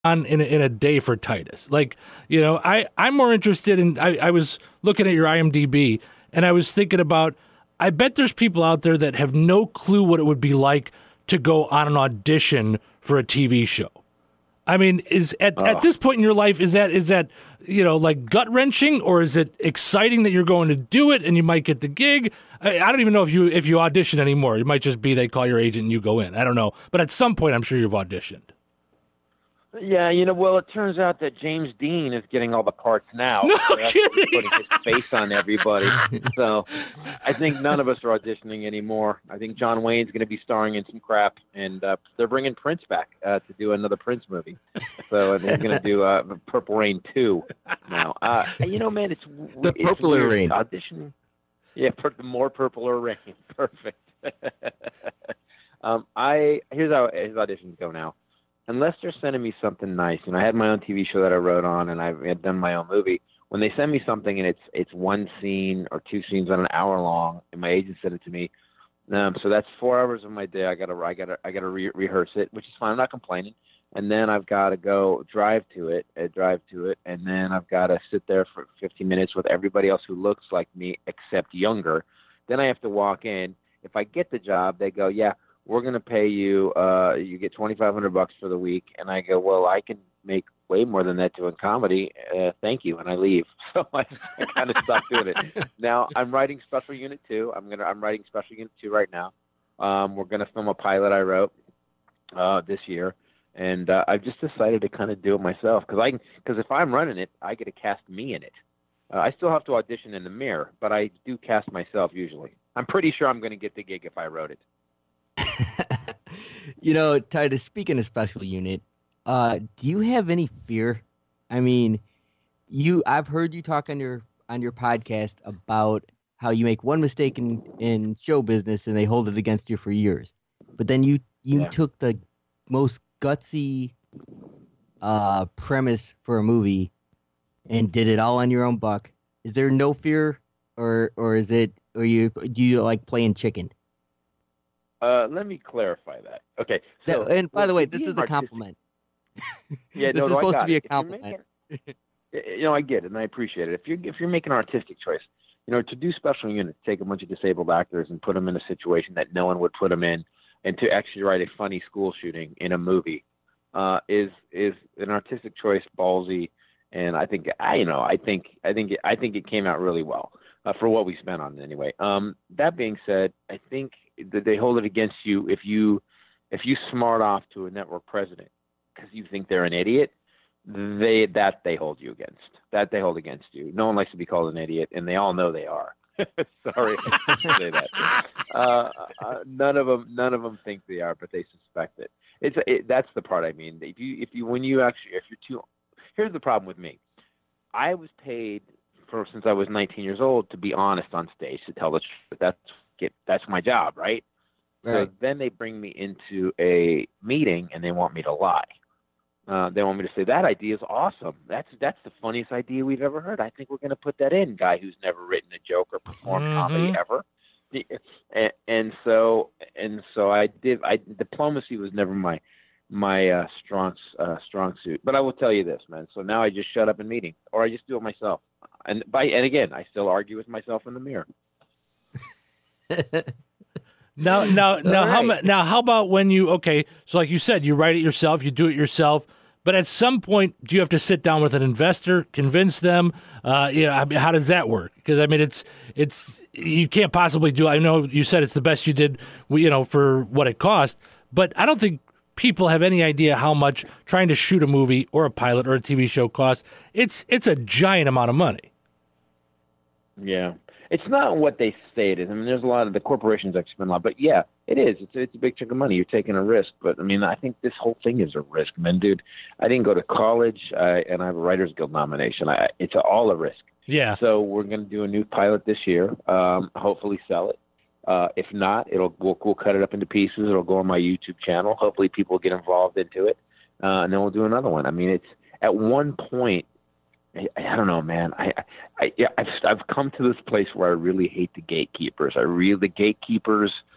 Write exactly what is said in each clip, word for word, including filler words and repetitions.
on in a, in a day for Titus? Like, you know, I, I'm more interested in, I, I was looking at your IMDb and I was thinking about, I bet there's people out there that have no clue what it would be like to go on an audition for a T V show. I mean, is at, oh. at this point in your life, is that, is that, you know, like gut wrenching, or is it exciting that you're going to do it and you might get the gig? I, I don't even know if you, if you audition anymore. It might just be they call your agent and you go in. I don't know. But at some point, I'm sure you've auditioned. Yeah, you know, well, it turns out that James Dean is getting all the parts now. No so kidding. Putting his face on everybody. So I think none of us are auditioning anymore. I think John Wayne's going to be starring in some crap, and uh, they're bringing Prince back uh, to do another Prince movie. So and he's going to do uh, Purple Rain two now. Uh, you know, man, it's the it's Purpler weird. Rain. Auditioning. Yeah, per, the more Purpler Rain. Perfect. um, I here's how his auditions go now. Unless they're sending me something nice, and I had my own T V show that I wrote on, and I've had done my own movie. When they send me something and it's it's one scene or two scenes on an hour long, and my agent sent it to me, um, so that's four hours of my day. I gotta I gotta I gotta re- rehearse it, which is fine. I'm not complaining. And then I've got to go drive to it, uh, drive to it, and then I've got to sit there for fifteen minutes with everybody else who looks like me except younger. Then I have to walk in. If I get the job, they go, yeah, we're going to pay you, uh, you get twenty-five hundred bucks for the week. And I go, well, I can make way more than that doing comedy. Uh, thank you. And I leave. So I, I kind of stopped doing it. Now I'm writing Special Unit two. I'm going to, I'm writing Special Unit two right now. Um, we're going to film a pilot I wrote, uh, this year. And, uh, I've just decided to kind of do it myself. Cause I, cause if I'm running it, I get to cast me in it. Uh, I still have to audition in the mirror, but I do cast myself usually. I'm pretty sure I'm going to get the gig if I wrote it. You know, Titus, speaking of Special Unit, uh, do you have any fear? I mean, you I've heard you talk on your on your podcast about how you make one mistake in, in show business and they hold it against you for years. But then you you Yeah. took the most gutsy uh, premise for a movie and did it all on your own buck. Is there no fear, or or is it, or you do you like playing chicken? Uh, let me clarify that. Okay. So, That- and by the way, this being is a artistic- compliment. Yeah, This no, is no, I supposed to got be a it. If you're compliment. making- you know, I get it, and I appreciate it. If you're if you're making an artistic choice, you know, to do Special Units, take a bunch of disabled actors and put them in a situation that no one would put them in, and to actually write a funny school shooting in a movie, uh, is is an artistic choice, ballsy, and I think I you know I think I think it, I think it came out really well uh, for what we spent on it anyway. Um, that being said, I think that they hold it against you if you if you smart off to a network president because you think they're an idiot. They that they hold you against that they hold against you. No one likes to be called an idiot, and they all know they are. Sorry to say that. Uh, uh, none of them, none of them think they are, but they suspect it. It's it, that's the part I mean. If you, if you, when you actually, if you're too, here's the problem with me. I was paid for since I was nineteen years old to be honest on stage, to tell the truth. That's get that's my job, right? Right. So then they bring me into a meeting and they want me to lie. Uh, they want me to say that idea is awesome. That's that's the funniest idea we've ever heard. I think we're going to put that in. Guy who's never written a joke or performed Mhm. comedy ever, and, and so and so I did. I diplomacy was never my my uh, strong uh, strong suit. But I will tell you this, man. So now I just shut up in meetings, or I just do it myself. And by and again, I still argue with myself in the mirror. Now, now, now, All how right. ma- now? How about when you? Okay, so like you said, you write it yourself, you do it yourself. But at some point, do you have to sit down with an investor, convince them? Uh, you know, I mean, how does that work? Because I mean, it's it's you can't possibly do. I know you said it's the best you did, you know, for what it cost. But I don't think people have any idea how much trying to shoot a movie or a pilot or a T V show costs. It's it's a giant amount of money. Yeah. It's not what they say it is. I mean, there's a lot of the corporations actually spend a lot, but yeah, it is. It's it's a big chunk of money. You're taking a risk, but I mean, I think this whole thing is a risk, man, dude. I didn't go to college, uh, and I have a Writers Guild nomination. I, it's all a risk. Yeah. So we're going to do a new pilot this year. Um, hopefully, sell it. Uh, if not, it'll we'll, we'll cut it up into pieces. It'll go on my YouTube channel. Hopefully, people get involved into it, uh, and then we'll do another one. I mean, it's at one point. I, I don't know, man. I, I, yeah, I've, I've come to this place where I really hate the gatekeepers. I really, the gatekeepers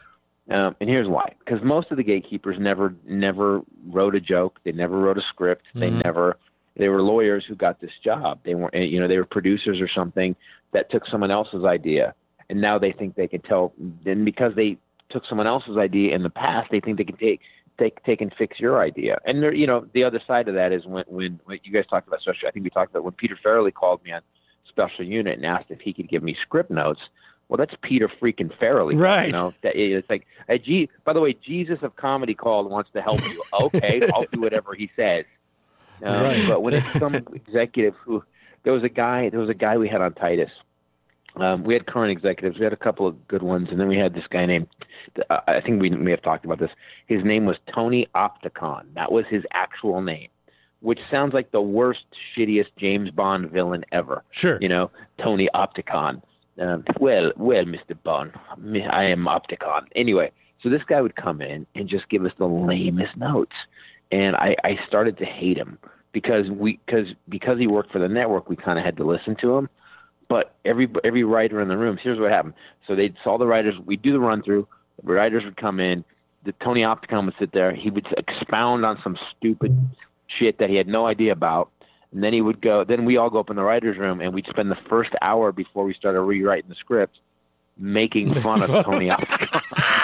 Um, and here's why: because most of the gatekeepers never never wrote a joke, they never wrote a script, they mm-hmm. never. They were lawyers who got this job. They weren't, you know, they were producers or something that took someone else's idea, and now they think they can tell. Then because they took someone else's idea in the past, they think they can take take take and fix your idea. And there, you know, the other side of that is when when, when you guys talked about special. I think we talked about when Peter Farrelly called me on Special Unit and asked if he could give me script notes. Well, that's Peter freaking Farrelly, right? You know, it's like, hey, G, by the way, Jesus of comedy called, wants to help you. Okay, I'll do whatever he says. Um, right. But when it's some executive who, there was a guy, there was a guy we had on Titus. Um, we had current executives. We had a couple of good ones, and then we had this guy named, uh, I think we may have talked about this. His name was Tony Opticon. That was his actual name, which sounds like the worst, shittiest James Bond villain ever. Sure. You know, Tony Opticon. Um, well, well, Mister Bond, I am Opticon. Anyway, so this guy would come in and just give us the lamest notes, and I, I started to hate him because we, because because he worked for the network, we kind of had to listen to him. But every every writer in the room, here's what happened. So they'd saw the writers, we'd do the run through. The writers would come in. The Tony Opticon would sit there. He would expound on some stupid shit that he had no idea about. And then he would go, then we all go up in the writer's room and we'd spend the first hour before we started rewriting the script making fun of Tony Opticon.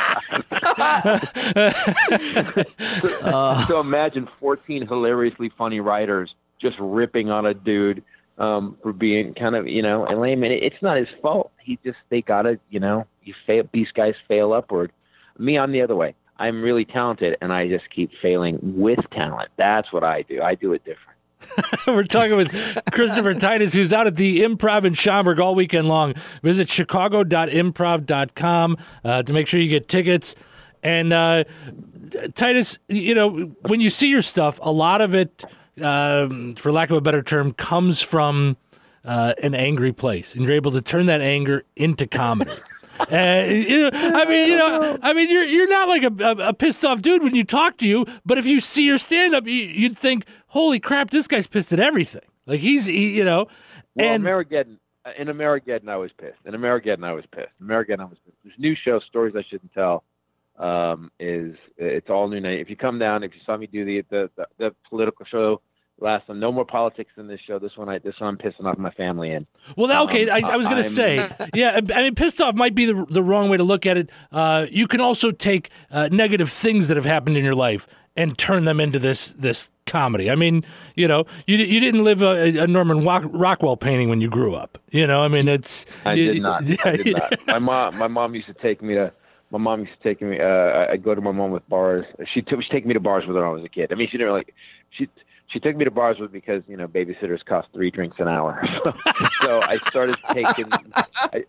so, uh. so imagine fourteen hilariously funny writers just ripping on a dude um, for being kind of, you know, and lame. And it, it's not his fault. He just, they gotta, you know, you fail, these guys fail upward. Me, I'm the other way. I'm really talented and I just keep failing with talent. That's what I do. I do it different. We're talking with Christopher Titus, who's out at the Improv in Schaumburg all weekend long. Visit chicago dot improv dot com uh, to make sure you get tickets. And uh, Titus, you know, when you see your stuff, a lot of it, um, for lack of a better term, comes from uh, an angry place, and you're able to turn that anger into comedy. Uh, you know, I mean, you know, I mean, you're you're not like a, a, a pissed off dude when you talk to you, but if you see your stand up, you, you'd think, holy crap, this guy's pissed at everything. Like he's, he, you know. Well, and Amerigeddon, in Amerigeddon, I was pissed. In Amerigeddon, I was pissed. In Amerigeddon, I was pissed. This new show, Stories I Shouldn't Tell, um, is it's all new. If you come down, if you saw me do the the, the, the political show last one, no more politics in this show. This one, I this one, I'm pissing off my family in. Well, now, okay, um, I, I was going to say, yeah, I mean, pissed off might be the the wrong way to look at it. Uh, you can also take uh, negative things that have happened in your life and turn them into this this comedy. I mean, you know, you you didn't live a, a Norman Rockwell painting when you grew up. You know, I mean, it's. I you, did not. I did not. My mom, my mom used to take me to. My mom used to take me. Uh, I'd go to my mom with bars. She took. She take me to bars with her when I was a kid. I mean, she didn't really. She. She took me to bars with because, you know, babysitters cost three drinks an hour. So, so I started taking, I,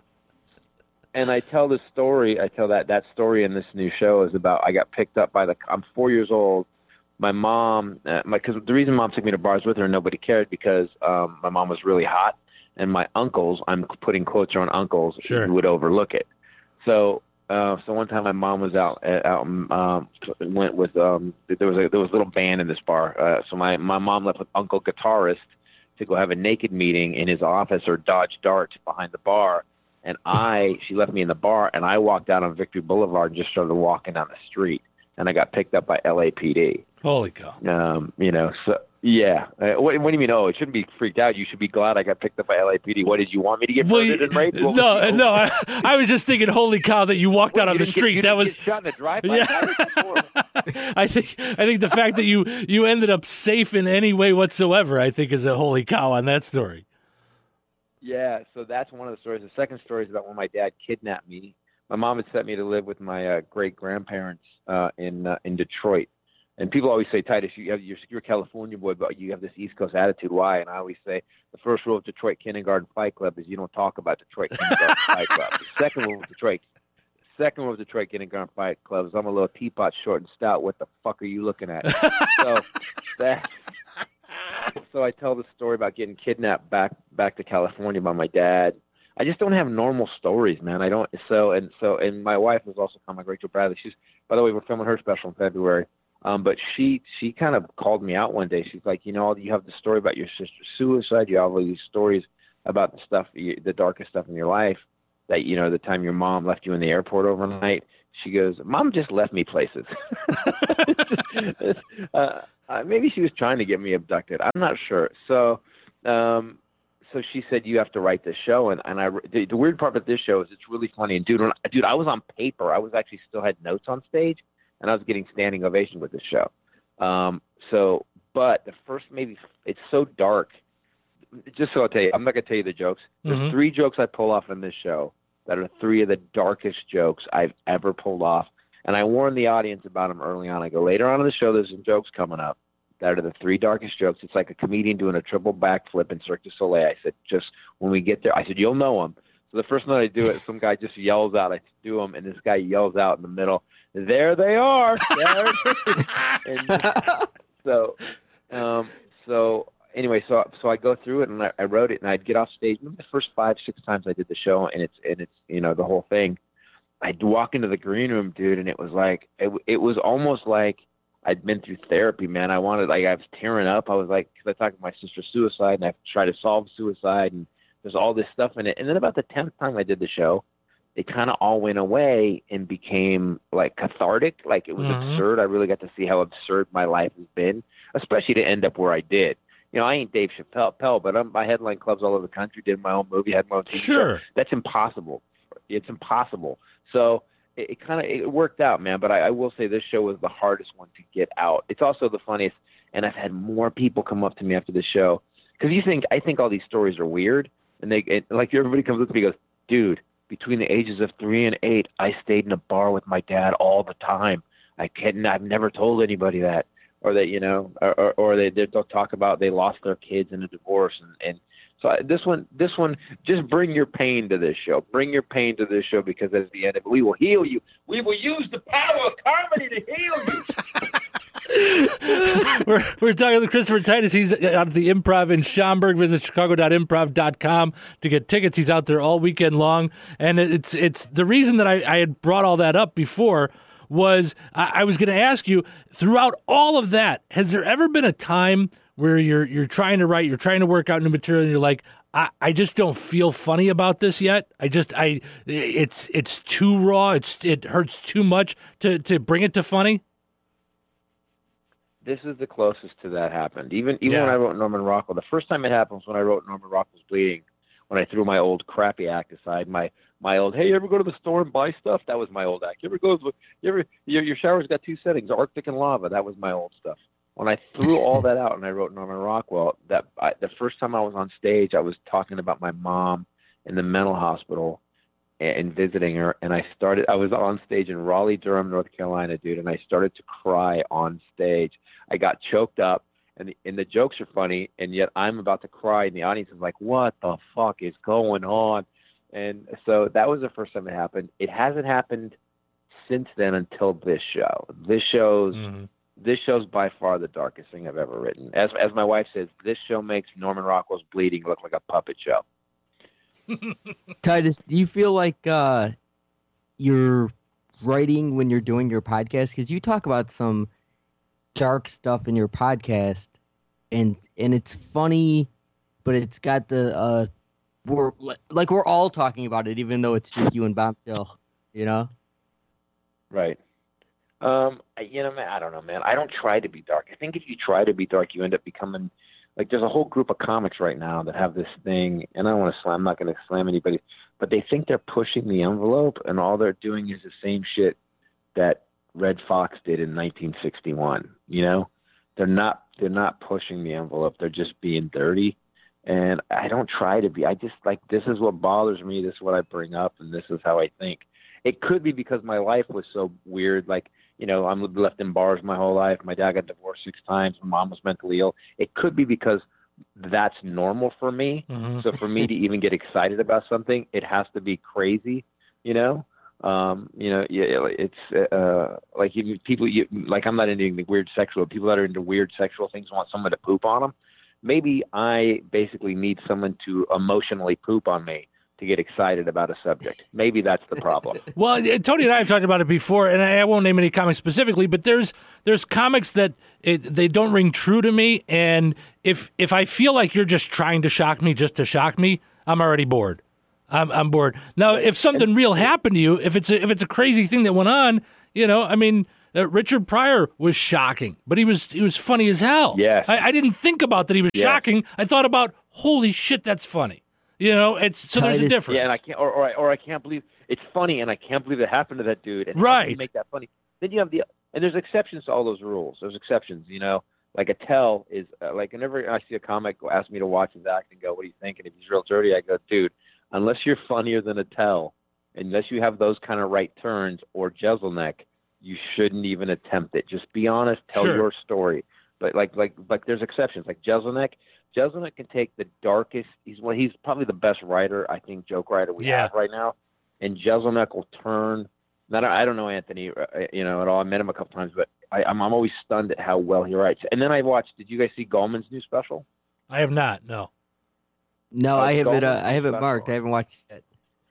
and I tell this story, I tell that, that story in this new show is about, I got picked up by the, I'm four years old. My mom, uh, my, cause the reason mom took me to bars with her and nobody cared because um, my mom was really hot and my uncles, I'm putting quotes on uncles, sure, who would overlook it. So, Uh, so one time my mom was out, out um, went with, um, there was a, there was a little band in this bar. Uh, so my, my mom left with Uncle Guitarist to go have a naked meeting in his office or dodge dart behind the bar. And I, she left me in the bar and I walked out on Victory Boulevard and just started walking down the street and I got picked up by L A P D. Holy cow. Um, you know, so yeah. Uh, what, what do you mean? Oh, it shouldn't be freaked out. You should be glad I got picked up by L A P D. What did you want me to get well, murdered and raped? No, no. I, I was just thinking, holy cow, that you walked what, out on the street. Get, that was get shot in the drive-by. Yeah. I think I think the fact that you you ended up safe in any way whatsoever, I think, is a holy cow on that story. Yeah, so that's one of the stories. The second story is about when my dad kidnapped me. My mom had sent me to live with my uh, great grandparents uh, in uh, in Detroit. And people always say, Titus, you have, you're, you're a California boy, but you have this East Coast attitude. Why? And I always say, the first rule of Detroit Kindergarten Fight Club is you don't talk about Detroit Kindergarten Fight Club. The second rule of Detroit, second rule of Detroit Kindergarten Fight Club is I'm a little teapot, short and stout. What the fuck are you looking at? so that, so I tell the story about getting kidnapped back back to California by my dad. I just don't have normal stories, man. I don't. So and so, and my wife was also comic, Rachel Bradley. She's, by the way, we're filming her special in February. Um, but she she kind of called me out one day. She's like, you know, you have the story about your sister's suicide. You have all these stories about the stuff, the darkest stuff in your life. That, you know, the time your mom left you in the airport overnight. she goes, Mom just left me places. uh, uh, maybe she was trying to get me abducted. I'm not sure. So, um, so she said, you have to write this show. And, and I, the, the weird part about this show is it's really funny. And dude, when, dude, I was on paper. I was actually still had notes on stage, and I was getting standing ovation with this show. Um, so, but the first, maybe it's so dark. Just so I'll tell you, I'm not going to tell you the jokes. There's mm-hmm. three jokes I pull off in this show that are three of the darkest jokes I've ever pulled off. And I warned the audience about them early on. I go, later on in the show, there's some jokes coming up that are the three darkest jokes. It's like a comedian doing a triple backflip in Cirque du Soleil. I said, just when we get there, I said, you'll know them. So the first night I do it, some guy just yells out, I do them, and this guy yells out in the middle, there they are. There it is. And so, um, so anyway, so so I go through it, and I, I wrote it, and I'd get off stage. Maybe the first five, six times I did the show, and it's and it's you know the whole thing. I'd walk into the green room, dude, and it was like it, it was almost like I'd been through therapy, man. I wanted, like, I was tearing up. I was like, because I talked to my sister's suicide, and I tried to solve suicide, and there's all this stuff in it. And then about the tenth time I did the show, it kind of all went away and became like cathartic. Like it was mm-hmm. absurd. I really got to see how absurd my life has been, especially to end up where I did. You know, I ain't Dave Chappelle, but I'm, I headline clubs all over the country, did my own movie, had my own T V sure. show. That's impossible. It's impossible. So it, it kind of it worked out, man. But I, I will say this show was the hardest one to get out. It's also the funniest, and I've had more people come up to me after the show because you think I think all these stories are weird, and they it, like everybody comes up to me and goes, "Dude, between the ages of three and eight, I stayed in a bar with my dad all the time. I can't. I've never told anybody that." Or that, you know, or, or, or they, they'll talk about they lost their kids in a divorce. And, and so I, this one, this one, just bring your pain to this show. Bring your pain to this show because at the end of it, we will heal you. We will use the power of comedy to heal you. we're, we're talking to Christopher Titus. He's out at the Improv in Schaumburg. Visit chicago dot improv dot com to get tickets. He's out there all weekend long. And it's it's the reason that I, I had brought all that up before was I, I was going to ask you, throughout all of that, has there ever been a time where you're you're trying to write, you're trying to work out new material, and you're like, I, I just don't feel funny about this yet. I just I it's it's too raw. It's it hurts too much to, to bring it to funny. This is the closest to that happened. Even even yeah. when I wrote Norman Rockwell, the first time it happened was when I wrote Norman Rockwell's Bleeding. When I threw my old crappy act aside, my my old, hey, you ever go to the store and buy stuff? That was my old act. You ever go to, you ever, your, your shower's got two settings, Arctic and lava. That was my old stuff. When I threw all that out and I wrote Norman Rockwell, that I, the first time I was on stage, I was talking about my mom in the mental hospital and, and visiting her. And I started, I was on stage in Raleigh, Durham, North Carolina, dude. And I started to cry on stage. I got choked up. And the, and the jokes are funny, and yet I'm about to cry, and the audience is like, what the fuck is going on? And so that was the first time it happened. It hasn't happened since then until this show. This show's mm-hmm. this show's by far the darkest thing I've ever written. As as my wife says, this show makes Norman Rockwell's Bleeding look like a puppet show. Titus, do you feel like uh, you're writing when you're doing your podcast? Because you talk about some dark stuff in your podcast, and and it's funny, but it's got the uh we're like we're all talking about it, even though it's just you and Bombshell, you know. Right. Um. You know, man. I don't know, man. I don't try to be dark. I think if you try to be dark, you end up becoming like. There's a whole group of comics right now that have this thing, and I don't want to slam. I'm not going to slam anybody, but they think they're pushing the envelope, and all they're doing is the same shit that Red Fox did in nineteen sixty-one. You know, they're not they're not pushing the envelope. They're just being dirty. And I don't try to be. I just like, this is what bothers me. This is what I bring up, and this is how I think. It could be because my life was so weird. Like, you know, I'm left in bars my whole life. My dad got divorced six times. My mom was mentally ill. It could be because that's normal for me. Mm-hmm. So for me to even get excited about something, it has to be crazy, you know? Um, you know, yeah, it's uh, like even people, you, like I'm not into anything weird sexual. People that are into weird sexual things want someone to poop on them. Maybe I basically need someone to emotionally poop on me to get excited about a subject. Maybe that's the problem. Well, Tony and I have talked about it before, and I won't name any comics specifically, but there's there's comics that it, they don't ring true to me, and if if I feel like you're just trying to shock me just to shock me, I'm already bored. I'm I'm bored. Now, if something real happened to you, if it's a, if it's a crazy thing that went on, you know, I mean, uh, Richard Pryor was shocking, but he was he was funny as hell. Yes. I, I didn't think about that he was Yes. shocking. I thought about, holy shit, that's funny. You know, it's so there's a Titus- difference. Yeah, and I can't, or, or, I, or I can't believe it's funny, and I can't believe it happened to that dude. And how Right. can you make that funny? Then you have the, and there's exceptions to all those rules. There's exceptions, you know. Like Attell is uh, like whenever I see a comic ask me to watch his act and go, "What do you think?" And if he's real dirty, I go, "Dude, unless you're funnier than Attell, unless you have those kind of right turns or Jeselnik, you shouldn't even attempt it. Just be honest, tell Sure. your story." But like like like there's exceptions. Like Jeselnik, Jeselnik can take the darkest. He's well, he's probably the best writer, I think, joke writer we Yeah. have right now. And Jeselnik will turn. Not I don't know Anthony, uh, you know, at all. I met him a couple times, but I, I'm I'm always stunned at how well he writes. And then I watched. Did you guys see Goldman's new special? I have not. No. No, Oh, I have it. Goldman Uh, I have it Special. marked. I haven't watched it.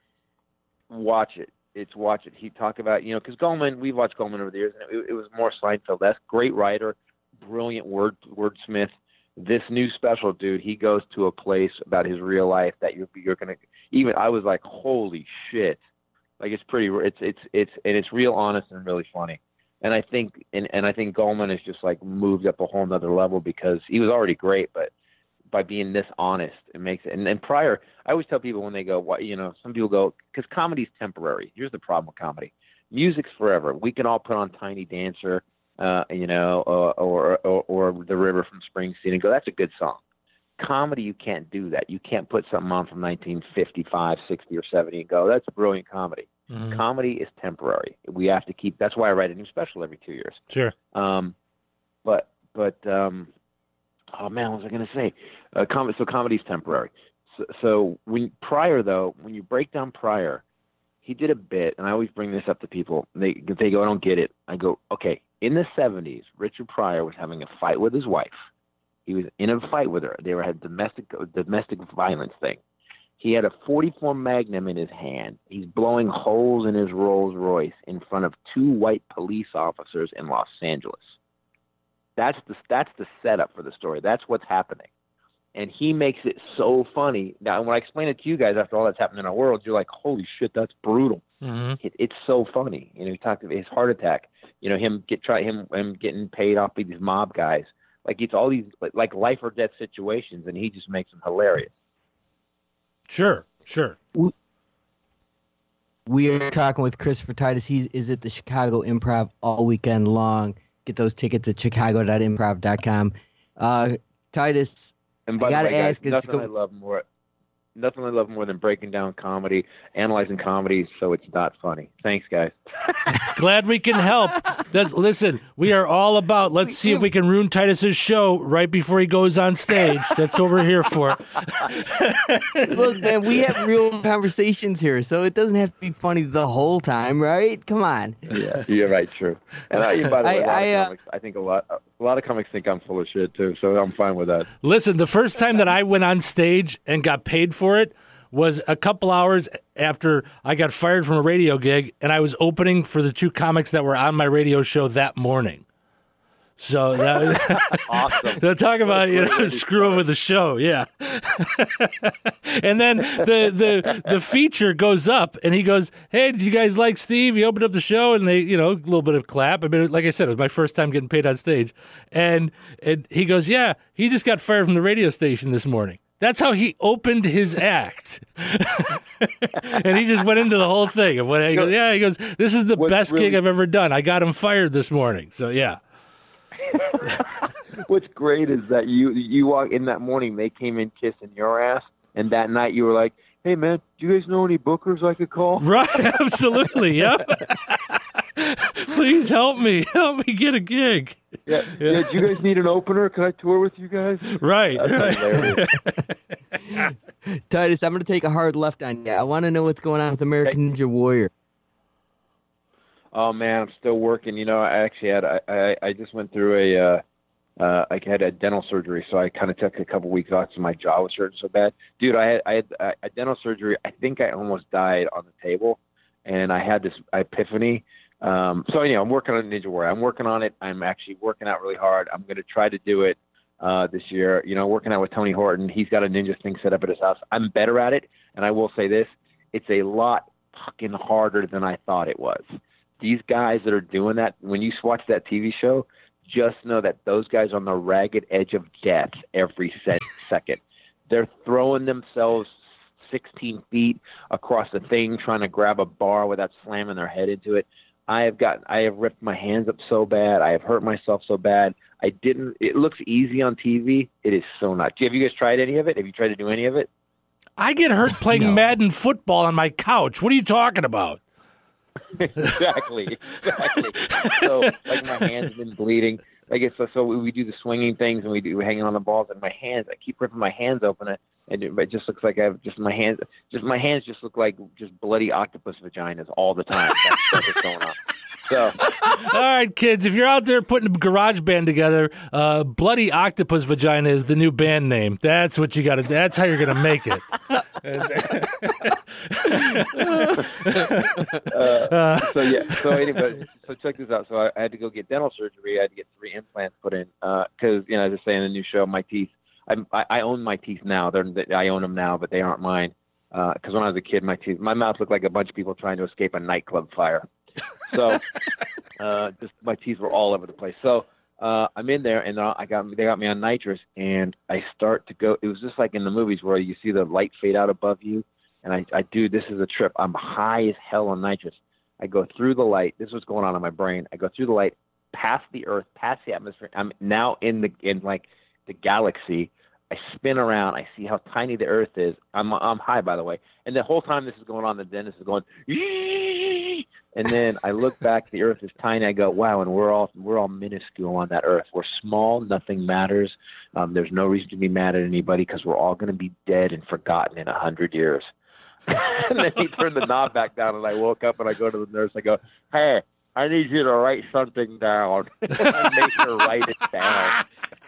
Watch it. It's watch it. He talked about, you know, because Goldman, we've watched Goldman over the years, and it, it was more Seinfeld-esque. Great writer, brilliant word wordsmith. This new special, dude, he goes to a place about his real life that you're you're gonna even. I was like, holy shit! Like it's pretty. It's it's it's and it's real honest and really funny. And I think and and I think Goldman has just like moved up a whole nother level because he was already great, but by being this honest, it makes it. And then Pryor, I always tell people when they go, what you know, some people go because comedy's temporary. Here's the problem with comedy: music's forever. We can all put on Tiny Dancer. Uh, you know, or, or or or The River from Springsteen and go, that's a good song. Comedy, you can't do that. You can't put something on from nineteen fifty-five, sixty, or seventy and go, that's a brilliant comedy. Mhm. Comedy is temporary. We have to keep. That's why I write a new special every two years. Sure. Um, but but um, oh man, what was I going to say? Uh, com- so comedy's temporary. So, so when Pryor though, when you break down Pryor, he did a bit, and I always bring this up to people. They they go, I don't get it. I go, okay. In the seventies, Richard Pryor was having a fight with his wife. He was in a fight with her. They were had domestic domestic violence thing. He had a forty-four Magnum in his hand. He's blowing holes in his Rolls Royce in front of two white police officers in Los Angeles. That's the that's the setup for the story. That's what's happening. And he makes it so funny. Now, when I explain it to you guys after all that's happened in our world, you're like, holy shit, that's brutal. hmm It, it's so funny. You know, he talked about his heart attack. You know, him get try him him getting paid off by these mob guys. Like it's all these like, like life or death situations, and he just makes them hilarious. Sure. Sure. We are talking with Christopher Titus. He is at the Chicago Improv all weekend long. Get those tickets at chicago dot improv dot com. Uh, Titus, And by I the gotta way, guys, ask, it's nothing go- I love more. Nothing I love more than breaking down comedy, analyzing comedy, so it's not funny. Thanks, guys. Glad we can help. That's, listen, we are all about let's see if we can ruin Titus's show right before he goes on stage. That's what we're here for. look, man, we have real conversations here, so it doesn't have to be funny the whole time, right? Come on. Yeah, you're right. True. And I, by the way, a lot I- of I, uh, comics, I think a lot, a lot of comics think I'm full of shit too, so I'm fine with that. Listen, the first time that I went on stage and got paid for it was a couple hours after I got fired from a radio gig, and I was opening for the two comics that were on my radio show that morning. So that Awesome. they'll talk about, you great know, way to screwing with the show, yeah. And then the, the the feature goes up, and he goes, "Hey, did you guys like Steve? He opened up the show," and they, you know, a little bit of clap. I mean, like I said, it was my first time getting paid on stage, and and he goes, "Yeah, he just got fired from the radio station this morning." That's how he opened his act. And he just went into the whole thing of what he goes, yeah, he goes, "This is the What's best gig really- I've ever done. I got him fired this morning." So yeah. What's great is that you you walk in that morning, they came in kissing your ass, and that night you were like, "Hey man, do you guys know any bookers I could call?" Right, absolutely, yep. Please help me. Help me get a gig. Yeah. yeah. Do you guys need an opener? Can I tour with you guys? Right, That's right. hilarious. Titus, I'm going to take a hard left on you. I want to know what's going on with American Ninja Warrior. Oh man, I'm still working. You know, I actually had I I, I just went through a uh, uh, I had a dental surgery, so I kind of took a couple weeks off because my jaw was hurting so bad. Dude, I had I had uh, a dental surgery. I think I almost died on the table, and I had this epiphany. Um, so you know, I'm working on Ninja Warrior. I'm working on it. I'm actually working out really hard. I'm going to try to do it uh, this year. You know, working out with Tony Horton. He's got a ninja thing set up at his house. I'm better at it, and I will say this: it's a lot fucking harder than I thought it was. These guys that are doing that, when you watch that T V show, just know that those guys are on the ragged edge of death every se- second. They're throwing themselves sixteen feet across the thing, trying to grab a bar without slamming their head into it. I have got, I have ripped my hands up so bad. I have hurt myself so bad. I didn't, it looks easy on T V. It is so not. Have you guys tried any of it? Have you tried to do any of it? I get hurt playing No. Madden football on my couch. What are you talking about? exactly, exactly. So, like, my hands have been bleeding. Like, it's so, so we, we do the swinging things and we do we're hanging on the balls, and my hands, I keep ripping my hands open, and and it, it just looks like I have just my hands, just my hands just look like just bloody octopus vaginas all the time. That's, that's what's going on. So, All right, kids, if you're out there putting a garage band together, uh, Bloody Octopus Vagina is the new band name. That's what you got to. That's how you're going to make it. uh, so yeah. So anyway, so check this out. So I, I had to go get dental surgery. I had to get three implants put in because you know, as I say in the new show, my teeth. I, I own my teeth now. They're, I own them now, but they aren't mine. Because uh, when I was a kid, my teeth, my mouth looked like a bunch of people trying to escape a nightclub fire. So, uh, just my teeth were all over the place. So uh, I'm in there, and I got they got me on nitrous, and I start to go. It was just like in the movies where you see the light fade out above you, and I, I do. This is a trip. I'm high as hell on nitrous. I go through the light. This is what's going on in my brain. I go through the light, past the Earth, past the atmosphere. I'm now in the in like the galaxy. I spin around. I see how tiny the Earth is. I'm I'm high, by the way. And the whole time this is going on, the dentist is going, Yee! And then I look back. The Earth is tiny. I go, wow, and we're all we're all minuscule on that Earth. We're small. Nothing matters. Um, there's no reason to be mad at anybody because we're all going to be dead and forgotten in a hundred years. And then he turned the knob back down, and I woke up, and I go to the nurse. I go, hey, I need you to write something down. I make her write it down.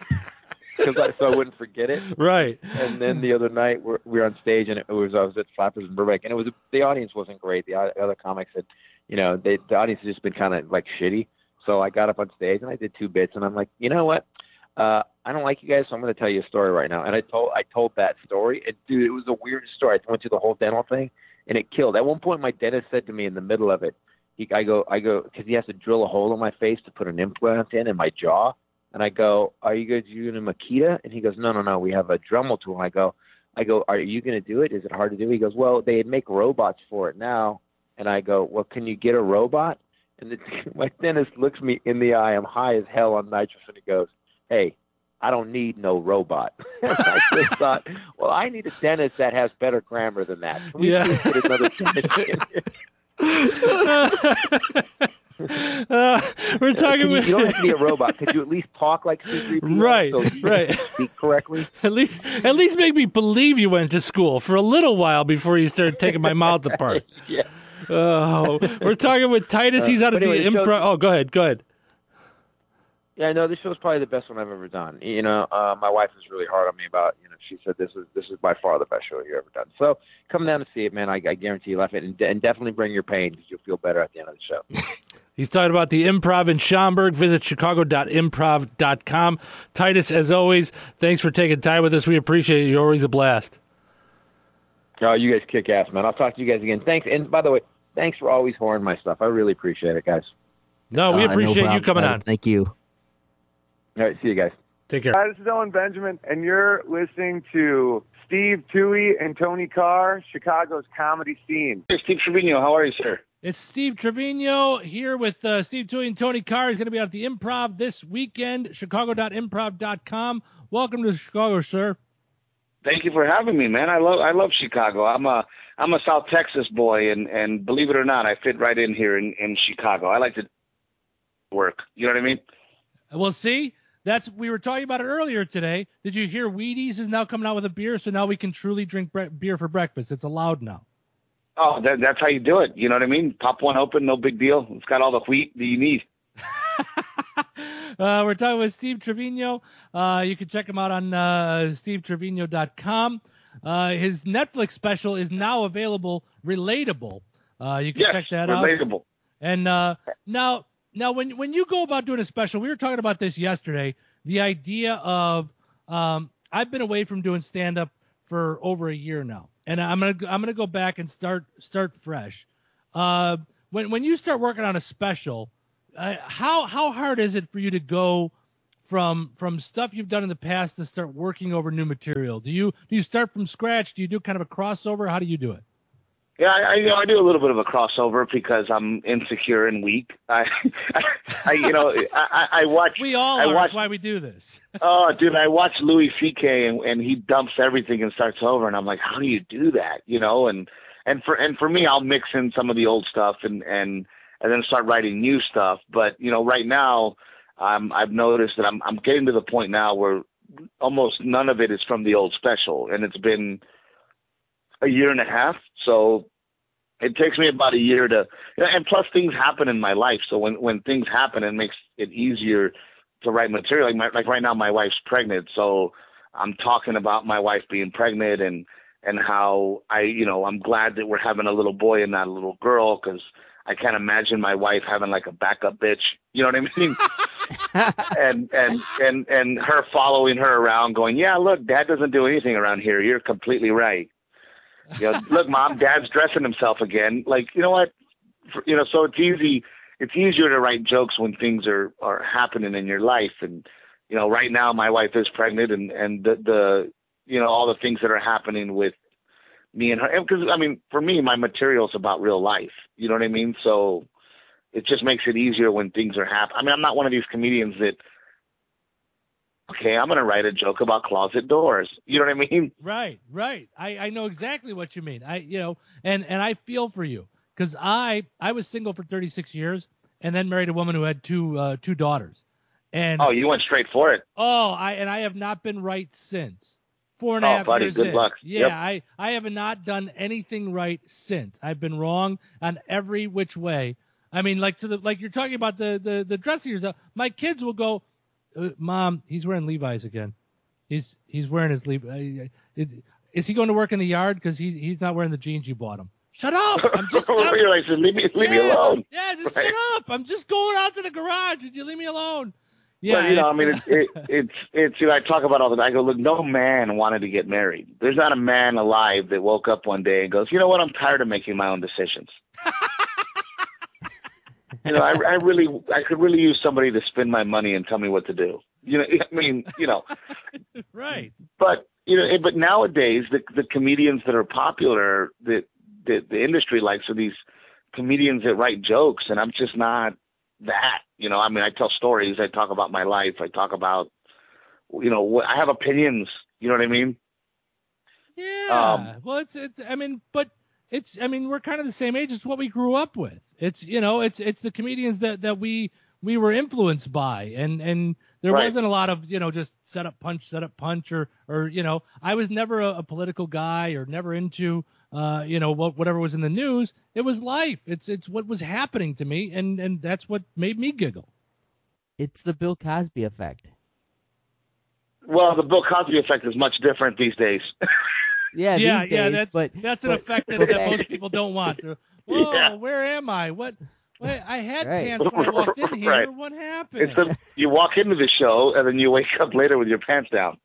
Cause I, so I wouldn't forget it. Right. And then the other night we're, we were on stage, and it was I was at Flappers in Burbank, and it was the audience wasn't great. The other comics had, you know, they, the audience had just been kind of like shitty. So I got up on stage and I did two bits, and I'm like, you know what? Uh, I don't like you guys, so I'm going to tell you a story right now. And I told I told that story, and dude, it was the weirdest story. I went through the whole dental thing, and it killed. At one point, my dentist said to me in the middle of it, he, I go, I go, because he has to drill a hole in my face to put an implant in in my jaw. And I go, are you guys using a Makita? And he goes, no, no, no, we have a Dremel tool. And I go, I go, are you going to do it? Is it hard to do? He goes, well, they make robots for it now. And I go, well, can you get a robot? And the, my dentist looks me in the eye. I'm high as hell on nitrous. And he goes, hey, I don't need no robot. And I just thought, well, I need a dentist that has better grammar than that. Can we Yeah. please get another dentist in here? uh, we're talking Can you, with you don't have to be a robot. Could you at least talk like C three P O Right, so you right. can speak correctly? at least at least make me believe you went to school for a little while before you started taking my mouth apart. Yeah. Oh, we're talking with Titus. He's out but of anyway, the the show's- improv. Oh, go ahead, go ahead. Yeah, no, this show's probably the best one I've ever done. You know, uh, my wife was really hard on me about, you know, she said this is this is by far the best show you've ever done. So come down to see it, man. I, I guarantee you'll laugh it, and, and definitely bring your pain because you'll feel better at the end of the show. He's talking about the Improv in Schaumburg. Visit chicago dot improv dot com. Titus, as always, thanks for taking time with us. We appreciate it. You're always a blast. Oh, you guys kick ass, man. I'll talk to you guys again. Thanks. And by the way, thanks for always whoring my stuff. I really appreciate it, guys. No, we Uh, no appreciate you problem, coming bud. on. Thank you. All right, see you guys. Take care. Hi, this is Owen Benjamin, and you're listening to Steve Toohey and Tony Carr, Chicago's comedy scene. Hey, Steve Trevino, how are you, sir? It's Steve Trevino here with uh, Steve Toohey and Tony Carr. He's going to be at the Improv this weekend, chicago dot improv dot com. Welcome to Chicago, sir. Thank you for having me, man. I love I love Chicago. I'm a I'm a South Texas boy, and, and believe it or not, I fit right in here in, in Chicago. I like to work. You know what I mean? Well, see, that's we were talking about it earlier today. Did you hear Wheaties is now coming out with a beer, so now we can truly drink bre- beer for breakfast. It's allowed now. Oh, that, that's how you do it. You know what I mean? Pop one open, no big deal. It's got all the wheat that you need. uh, we're talking with Steve Trevino. Uh, you can check him out on uh, steve trevino dot com. Uh, his Netflix special is now available, Relatable. Uh, you can Yes, check that out. relatable. And uh, now, now when when you go about doing a special, we were talking about this yesterday. The idea of um, I've been away from doing stand up for over a year now, and I'm gonna I'm gonna go back and start start fresh. Uh, when when you start working on a special, uh, how how hard is it for you to go from from stuff you've done in the past to start working over new material? Do you do you start from scratch? Do you do kind of a crossover? How do you do it? Yeah, I, you know, I do a little bit of a crossover because I'm insecure and weak. I, I you know, I, I watch. We all I are. watch, That's why we do this. Oh, dude, I watch Louis C K and, and he dumps everything and starts over, and I'm like, how do you do that? You know, and and for and for me, I'll mix in some of the old stuff and and and then start writing new stuff. But you know, right now, um, I've noticed that I'm I'm getting to the point now where almost none of it is from the old special, and it's been a year and a half. So it takes me about a year to, and plus things happen in my life. So when, when things happen, it makes it easier to write material. Like, my, like right now, my wife's pregnant. So I'm talking about my wife being pregnant and, and how I, you know, I'm glad that we're having a little boy and not a little girl. Cause I can't imagine my wife having like a backup bitch. You know what I mean? and, and, and, and her following her around going, yeah, look, dad doesn't do anything around here. You're completely right. You know, look, mom, dad's dressing himself again. Like, you know what? For, you know, so it's easy. It's easier to write jokes when things are, are happening in your life. And, you know, right now my wife is pregnant and, and the, the, you know, all the things that are happening with me and her. Because, I mean, for me, my material is about real life. You know what I mean? So it just makes it easier when things are happening. I mean, I'm not one of these comedians that, okay, I'm going to write a joke about closet doors. You know what I mean? Right, right. I, I know exactly what you mean. I, you know, and, and I feel for you because I, I was single for thirty-six years and then married a woman who had two, uh, two daughters. And oh, you went straight for it. Oh, I, and I have not been right since four and a oh, half buddy, years good in. luck. Yeah, yep. I, I have not done anything right since. I've been wrong on every which way. I mean, like to the, like you're talking about the, the, the dressing yourself. My kids will go, Uh, Mom, he's wearing Levi's again. He's he's wearing his Levi's. Is, is he going to work in the yard? Because he's he's not wearing the jeans you bought him. Shut up! I'm just. I'm, like, leave me, leave yeah, me alone. Yeah, just right. shut up! I'm just going out to the garage. Would you leave me alone? Yeah, well, you know, I mean, uh, it's it, it's it's you know, I talk about all the time. I go, look, no man wanted to get married. There's not a man alive that woke up one day and goes, you know what? I'm tired of making my own decisions. You know, I, I really, I could really use somebody to spend my money and tell me what to do. You know, I mean, you know, right. But you know, but nowadays the the comedians that are popular that that the industry likes are these comedians that write jokes, and I'm just not that. You know, I mean, I tell stories, I talk about my life, I talk about, you know, what I have opinions. You know what I mean? Yeah. Um, well, it's it's. I mean, but. It's, I mean, we're kind of the same age. It's what we grew up with. It's, you know, it's, it's the comedians that, that we, we were influenced by. And, and there right. wasn't a lot of, you know, just set up punch, set up punch, or, or, you know, I was never a, a political guy or never into, uh, you know, what, whatever was in the news. It was life. It's, it's what was happening to me. And, and that's what made me giggle. It's the Bill Cosby effect. Well, the Bill Cosby effect is much different these days. Yeah, yeah, these yeah. days, That's but, that's an but, effect that, but that back, most people don't want. Whoa, yeah. where am I? What? Wait, I had Right. pants when I walked in here. Right. What happened? It's the, you walk into the show and then you wake up later with your pants down.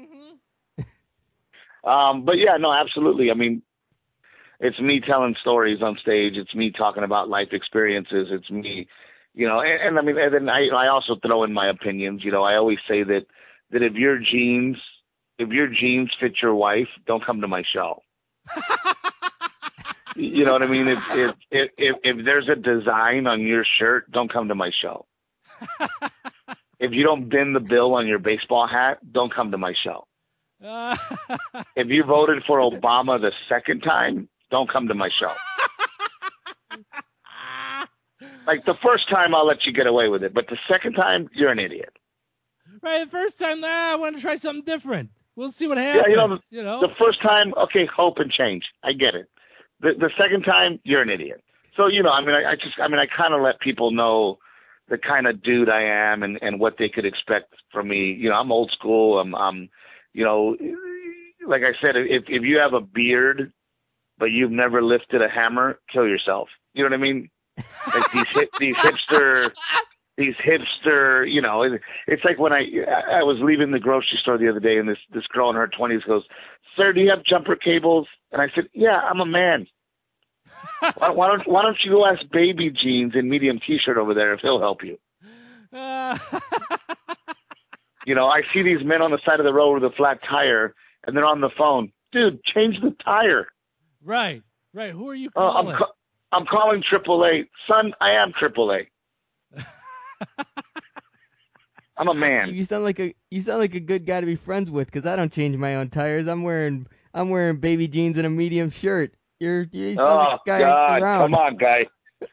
Mm-hmm. Um, but yeah, no, absolutely. I mean, it's me telling stories on stage. It's me talking about life experiences. It's me, you know, and, and I mean, and then I, I also throw in my opinions. You know, I always say that, that if your jeans, if your jeans fit your wife, don't come to my show. You know what I mean? If, if, if, if, if there's a design on your shirt, don't come to my show. If you don't bend the bill on your baseball hat, don't come to my show. If you voted for Obama the second time, don't come to my show. Like the first time, I'll let you get away with it, but the second time, you're an idiot. Right, the first time, nah, I want to try something different. We'll see what happens. Yeah, you know, the, you know? the first time, okay, hope and change. I get it. The the second time, you're an idiot. So, you know, I mean, I, I just, I mean, I kind of let people know the kind of dude I am and, and what they could expect from me. You know, I'm old school. I'm, I'm, you know, like I said, if if you have a beard, but you've never lifted a hammer, kill yourself. You know what I mean? Like these hip, these hipster, these hipster, you know, it, it's like when I I was leaving the grocery store the other day, and this this girl in her twenties goes, "Sir, do you have jumper cables?" And I said, "Yeah, I'm a man. why, why don't Why don't you go ask Baby Jeans in medium T-shirt over there if he'll help you?" Uh, You know, I see these men on the side of the road with a flat tire, and they're on the phone. Dude, change the tire. right, right. Who are you Uh, calling? I'm, ca- I'm calling triple A. Son, I am triple A. I'm a man. You sound like a you sound like a good guy to be friends with, because I don't change my own tires. I'm wearing I'm wearing baby jeans and a medium shirt. You're you sound Oh, like a guy God. around. Come on, guy.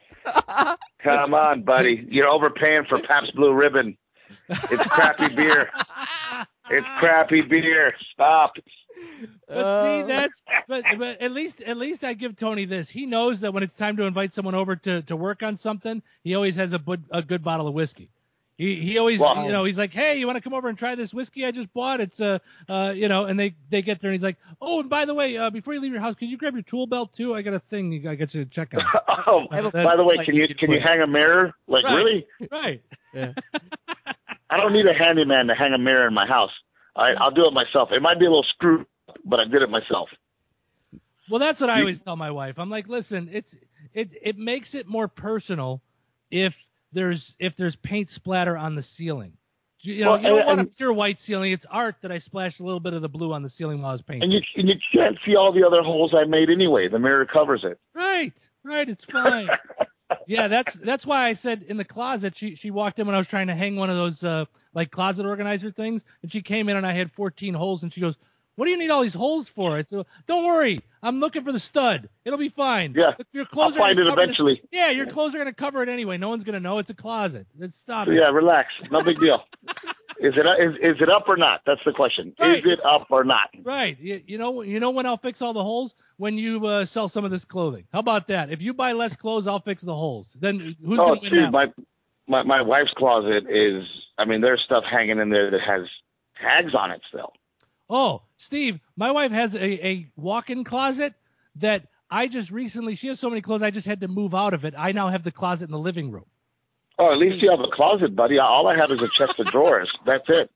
Come on, buddy. You're overpaying for Pabst Blue Ribbon. It's crappy beer. It's crappy beer. Stop. But see, Uh, that's but but at least at least I give Tony this. He knows that when it's time to invite someone over to, to work on something, he always has a good a good bottle of whiskey. He he always Wow. you know he's like, hey, you want to come over and try this whiskey I just bought? It's uh uh you know, and they they get there and he's like, oh, and by the way, uh, before you leave your house, can you grab your tool belt too? I got a thing you I got you to check out. Oh, I have a- by the way, like can you you could can you put- hang a mirror? Like, Right. really? Right. I don't need a handyman to hang a mirror in my house. I, I'll do it myself. It might be a little screwed, but I did it myself. Well, that's what I You- always tell my wife. I'm like, listen, it's it it makes it more personal if there's if there's paint splatter on the ceiling. You, you know, Well, you don't and- want a and- pure white ceiling. It's art that I splashed a little bit of the blue on the ceiling while I was painting. And you and you can't see all the other holes I made anyway. The mirror covers it. Right, right, it's fine. Yeah, that's that's why I said in the closet. She she walked in when I was trying to hang one of those uh, like closet organizer things, and she came in and I had fourteen holes, and she goes, "What do you need all these holes for?" I said, "Don't worry, I'm looking for the stud. It'll be fine. Yeah, your I'll clothes are find gonna it cover this- eventually. Yeah, your clothes are gonna cover it anyway. No one's gonna know. It's a closet. Let's stop it. Yeah, relax. No big deal. Is it is is it up or not? That's the question. Right. Is it up or not? Right. You, you know you know when I'll fix all the holes? When you uh, sell some of this clothing. How about that? If you buy less clothes, I'll fix the holes. Then who's Oh, gonna win dude, that? my, my my wife's closet is. I mean, there's stuff hanging in there that has tags on it still. Oh, Steve, my wife has a, a walk-in closet that I just recently, she has so many clothes, I just had to move out of it. I now have the closet in the living room. Oh, at least you have a closet, buddy. All I have is a chest of drawers. That's it.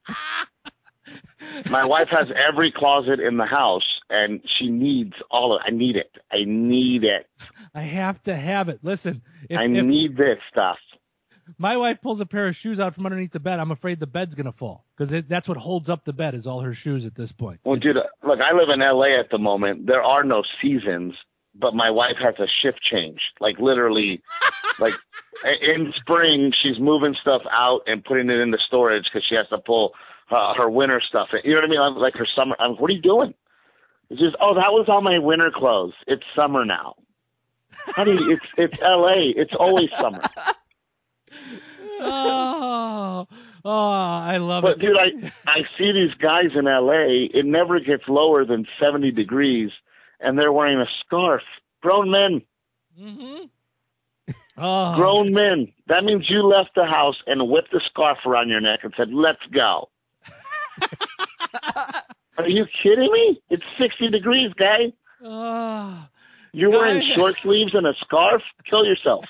My wife has every closet in the house, and she needs all of it. I need it. I need it. I have to have it. Listen, if, I if need this stuff. my wife pulls a pair of shoes out from underneath the bed, I'm afraid the bed's going to fall because that's what holds up the bed is all her shoes at this point. Well, dude, look, I live in L A at the moment. There are no seasons, but my wife has a shift change. Like, literally, like, in spring, she's moving stuff out and putting it into storage because she has to pull uh, her winter stuff in. You know what I mean? Like her summer. I'm, what are you doing? It's just, oh, that was all my winter clothes. It's summer now. Honey, it's it's L A. It's always summer. Oh, oh, I love But it. dude, I I see these guys in L A. It never gets lower than seventy degrees, and they're wearing a scarf. Grown men, Mm-hmm. Oh, grown men. That means you left the house and whipped the scarf around your neck and said, "Let's go." Are you kidding me? It's sixty degrees, guy. oh. You're wearing Guys. short sleeves and a scarf? Kill yourself.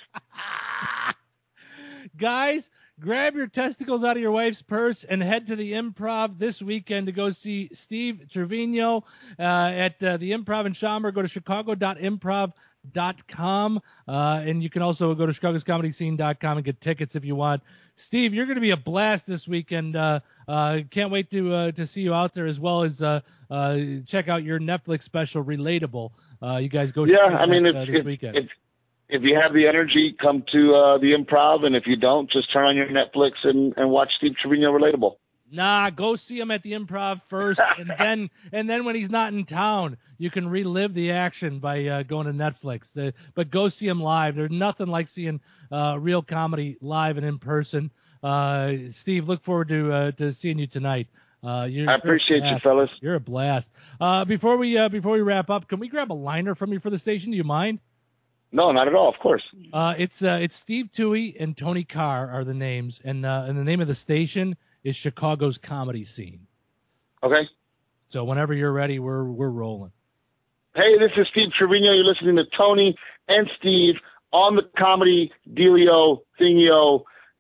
Guys, grab your testicles out of your wife's purse and head to the Improv this weekend to go see Steve Trevino uh, at uh, the Improv in Schaumburg. Go to chicago dot improv dot com, uh, and you can also go to chicagos comedy scene dot com and get tickets if you want. Steve, you're going to be a blast this weekend. Uh, uh, can't wait to uh, to see you out there, as well as uh, uh, check out your Netflix special, Relatable. Uh, you guys go Yeah, stream I mean, that, if, uh, this if, weekend. if if you have the energy, come to uh, the Improv, and if you don't, just turn on your Netflix and, and watch Steve Trevino Relatable. Nah, go see him at the Improv first, and then and then when he's not in town, you can relive the action by uh, going to Netflix. Uh, but go see him live. There's nothing like seeing uh, real comedy live and in person. Uh, Steve, look forward to uh, to seeing you tonight. Uh, you're, I appreciate you're a you, blast. fellas. You're a blast. Uh, before we uh, before we wrap up, can we grab a liner from you for the station? Do you mind? No, not at all, of course. Uh, it's uh, it's Steve Toohey and Tony Carr are the names, and uh, and the name of the station is Chicago's Comedy Scene. Okay. So whenever you're ready, we're we're rolling. Hey, this is Steve Trevino. You're listening to Tony and Steve on the Comedy Dealio Thingio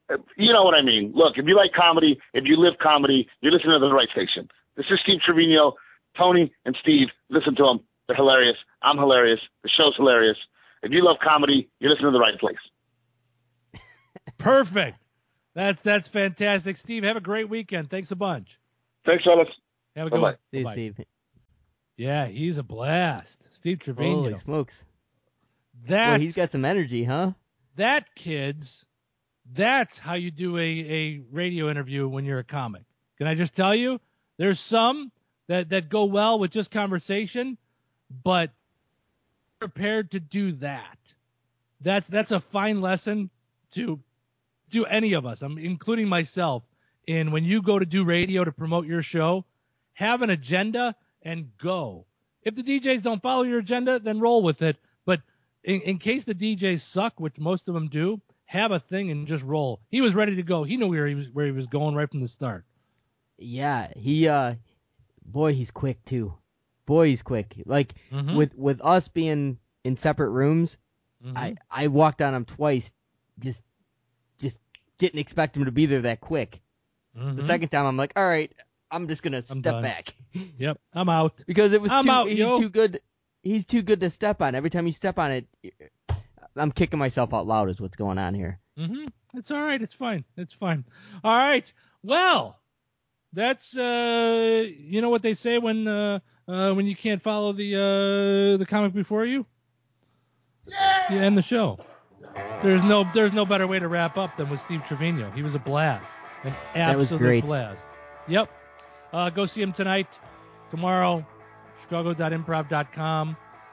You know what I mean. Look, if you like comedy, if you live comedy, you're listening to the right station. This is Steve Trevino. Tony and Steve, listen to them. They're hilarious. I'm hilarious. The show's hilarious. If you love comedy, you're listening to the right place. Perfect. That's that's fantastic. Steve, have a great weekend. Thanks a bunch. Thanks, fellas. Have a good Bye-bye. one. See you, Bye-bye. Steve. Yeah, he's a blast. Steve Trevino. Holy smokes. That's, Well, he's got some energy, huh? that, kids, that's how you do a, a radio interview when you're a comic. Can I just tell you? There's some that, that go well with just conversation, but prepared to do that. That's that's a fine lesson to to any of us. I'm including myself in when you go to do radio to promote your show, have an agenda and go. If the D Js don't follow your agenda, then roll with it. But in, in case the D Js suck, which most of them do, have a thing and just roll. He was ready to go. He knew where he was where he was going right from the start. Yeah, he uh boy, he's quick too. Boy, he's quick. Like Mhm. with with us being in separate rooms, Mhm. I I walked on him twice, just just didn't expect him to be there that quick. Mhm. The second time, I'm like, all right, I'm just gonna I'm step done. back Yep, I'm out. because it was I'm too out, he's yo. too good. He's too good to step on. Every time you step on it, I'm kicking myself out loud. Is what's going on here. Mm-hmm. It's all right. It's fine. It's fine. All right. Well, that's uh, you know what they say when uh, uh, when you can't follow the uh, the comic before you. You end the show. There's no there's no better way to wrap up than with Steve Trevino. He was a blast, an That was absolute great. blast. Yep. Uh, go see him tonight, tomorrow, chicago dot improv dot com.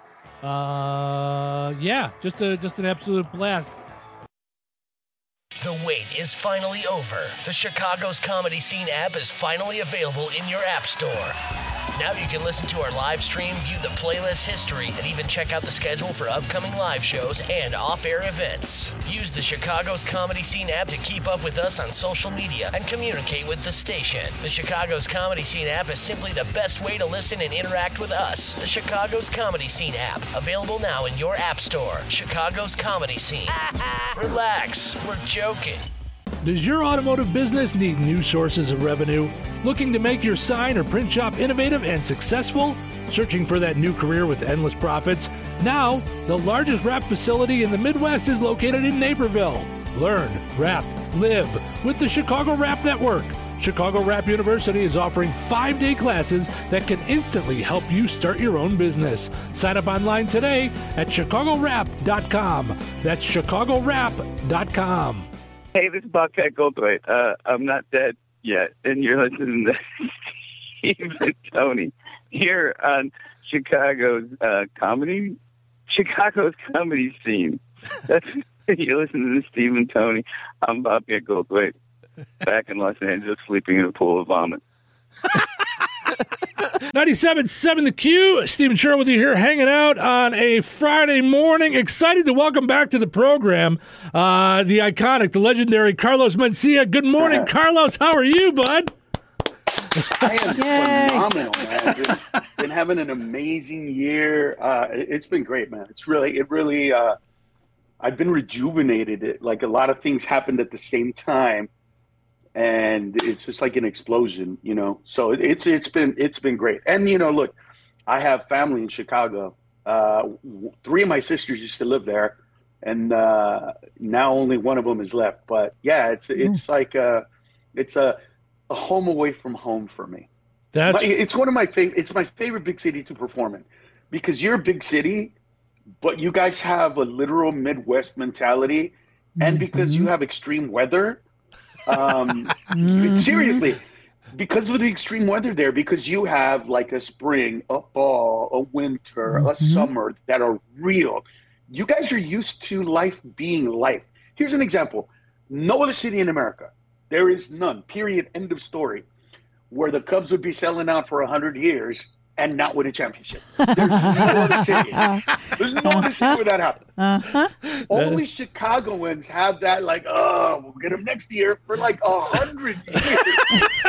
Uh, yeah, just a just an absolute blast. The wait is finally over. The Chicago's Comedy Scene app is finally available in your app store. Now you can listen to our live stream, view the playlist history, and even check out the schedule for upcoming live shows and off-air events. Use the Chicago's Comedy Scene app to keep up with us on social media and communicate with the station. The Chicago's Comedy Scene app is simply the best way to listen and interact with us. The Chicago's Comedy Scene app, available now in your app store. Chicago's Comedy Scene. Relax, we're joking. Does your automotive business need new sources of revenue? Looking to make your sign or print shop innovative and successful? Searching for that new career with endless profits? Now, the largest wrap facility in the Midwest is located in Naperville. Learn, wrap, live with the Chicago Wrap Network. Chicago Wrap University is offering five-day classes that can instantly help you start your own business. Sign up online today at chicago wrap dot com. That's chicago wrap dot com. Hey, this is Bobcat Goldthwait. Uh, I'm not dead yet, and you're listening to Steve and Tony here on Chicago's uh, comedy, Chicago's comedy scene. That's you're listening to Steve and Tony. I'm Bobcat Goldthwait, back in Los Angeles, sleeping in a pool of vomit. ninety-seven point seven The Q. Stephen Sherrill with you here, hanging out on a Friday morning. Excited to welcome back to the program uh, the iconic, the legendary Carlos Mencia. Good morning, Carlos. How are you, bud? I am phenomenal, man. Been, been having an amazing year. Uh, it, it's been great, man. It's really, it really. Uh, I've been rejuvenated. It, like a lot of things happened at the same time, and it's just like an explosion, you know. So it, it's it's been it's been great. And you know, look, I have family in Chicago. Uh, w- three of my sisters used to live there, and uh, now only one of them is left. But yeah, it's it's like a, it's a, a home away from home for me. That's My, it's one of my favorite. It's my favorite big city to perform in, because you're a big city, but you guys have a literal Midwest mentality, and because you have extreme weather. Um, seriously, because of the extreme weather there, because you have like a spring, a fall, a winter, a summer that are real. You guys are used to life being life. Here's an example. No other city in America, there is none, period, end of story, where the Cubs would be selling out for one hundred years and not win a championship. There's no other city. There's no other city where that happened. Uh-huh. Only Chicagoans have that, like, oh, we'll get them next year for like a hundred years.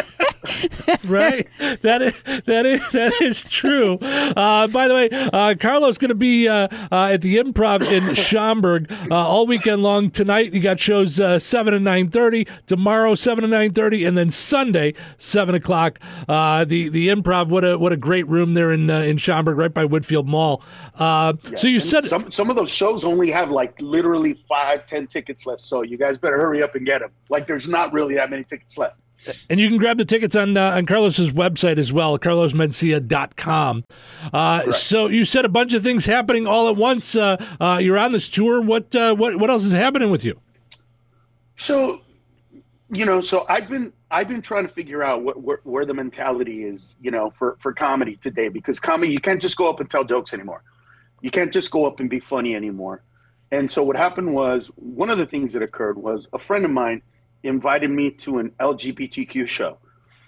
Right? That is that is that is true. Uh, by the way, uh, Carlos going to be uh, uh, at the Improv in Schaumburg uh, all weekend long. Tonight you got shows uh, seven and nine thirty. Tomorrow seven and nine thirty, and then Sunday seven o'clock. Uh, the the Improv. What a what a great room there in uh, in Schaumburg, right by Woodfield Mall. Uh, Yeah, so you and said some some of those shows only have like literally five, ten tickets left. So you guys better hurry up and get them. Like there's not really that many tickets left. And you can grab the tickets on uh, on Carlos's website as well, carlos mencia dot com. Uh, Right. So you said a bunch of things happening all at once. Uh, uh, you're on this tour. What uh, what what else is happening with you? So, you know, so I've been I've been trying to figure out what, where, where the mentality is, you know, for, for comedy today, because comedy, you can't just go up and tell jokes anymore. You can't just go up and be funny anymore. And so what happened was, one of the things that occurred was a friend of mine invited me to an L G B T Q show.